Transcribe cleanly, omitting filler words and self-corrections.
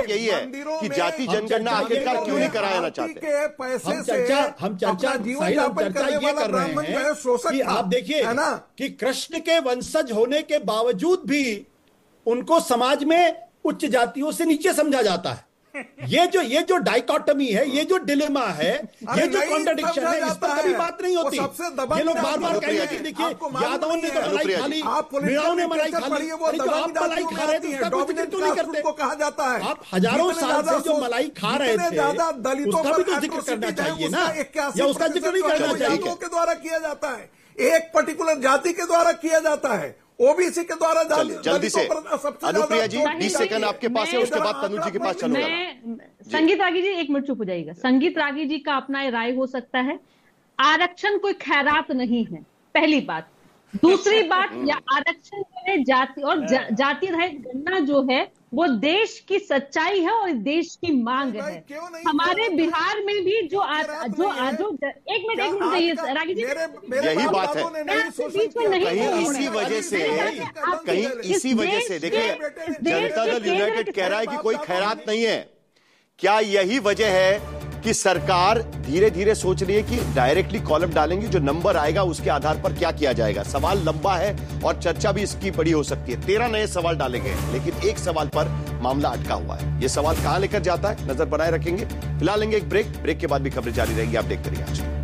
बात यही है कि जाति जनगणना आखिरकार क्यों नहीं कराना चाहते। हम चर्चा ये कर रहे हैं कि आप देखिए कि कृष्ण के वंशज होने के बावजूद भी उनको समाज में उच्च जातियों से नीचे समझा जाता है। ये जो डाइकोटमी है, ये जो डिलेमा है, ये जो कॉन्ट्रडिक्शन है, इस पर कभी बात नहीं होती। ये लोग बार बार कहेंगे कि देखिए यादवों ने तो मलाई खा ली, मीराओं ने मलाई खा ली, तो आप मलाई खा रहे थे उसका कुछ जिक्र नहीं करते। कहा जाता है आप हजारों साल से जो मलाई खा रहे थे उसका भी तो जिक्र करना चाहिए ना, या उसका जिक्र नहीं करना चाहिए। के द्वारा किया जाता है, एक पर्टिकुलर जाति के द्वारा किया जाता है, ओबीसी के द्वारा। जल्दी से अनुप्रिया जी 20 सेकंड आपके पास है, उसके बाद तनुज जी के पास चलूंगा। संगीत रागी जी 1 मिनट चुप हो जाइएगा। संगीत रागी जी का अपना राय हो सकता है, आरक्षण कोई खैरात नहीं है, पहली बात। दूसरी बात, या आरक्षण जो है जाति और जाति रहित गणना जो है वो देश की सच्चाई है और देश की मांग है। हमारे बिहार में भी जो एक मिनट जाइए रागी जी, यही बात है। कहीं इसी वजह से देखिए जनता दल यूनाइटेड कह रहा है कि कोई खैरात नहीं है। क्या यही वजह है कि सरकार धीरे धीरे सोच रही है कि डायरेक्टली कॉलम डालेंगे, जो नंबर आएगा उसके आधार पर क्या किया जाएगा? सवाल लंबा है और चर्चा भी इसकी बड़ी हो सकती है। 13 नए सवाल डाले गए, लेकिन एक सवाल पर मामला अटका हुआ है। यह सवाल कहां लेकर जाता है, नजर बनाए रखेंगे। फिलहाल लेंगे एक ब्रेक के बाद भी खबरें जारी रहेंगी। आप देखते रहिए आज।